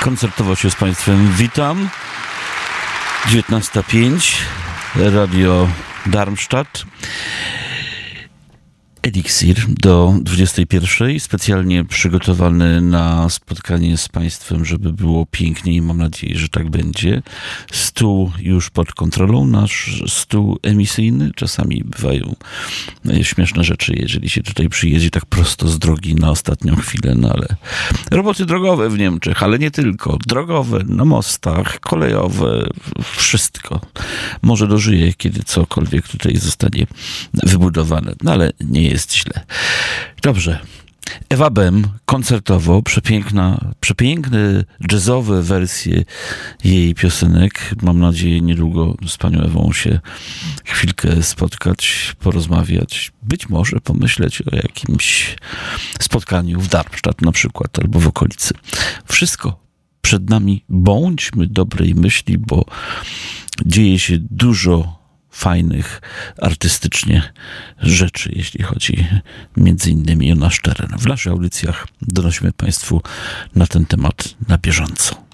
Koncertowo się z Państwem witam. 19:05, Radio Darmstadt. Eliksir do 21:00, specjalnie przygotowany na spotkanie z Państwem, żeby było pięknie i mam nadzieję, że tak będzie. Stół już pod kontrolą, nasz stół emisyjny. Czasami bywają śmieszne rzeczy, jeżeli się tutaj przyjedzie tak prosto z drogi na ostatnią chwilę, no ale roboty drogowe w Niemczech, ale nie tylko. Drogowe, na mostach, kolejowe, wszystko. Może dożyję, kiedy cokolwiek tutaj zostanie wybudowane, no ale nie jest źle. Dobrze. Ewa Bem, koncertowo, przepiękne jazzowe wersje jej piosenek. Mam nadzieję niedługo z panią Ewą się chwilkę spotkać, porozmawiać. Być może pomyśleć o jakimś spotkaniu w Darmstadt na przykład, albo w okolicy. Wszystko przed nami. Bądźmy dobrej myśli, bo dzieje się dużo fajnych artystycznie rzeczy, jeśli chodzi między innymi o nasz teren. W naszych audycjach donosimy Państwu na ten temat na bieżąco.